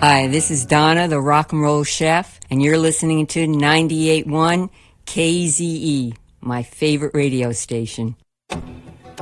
Hi, this is Donna, the rock and roll chef, and you're listening to 98.1 KZE, my favorite radio station.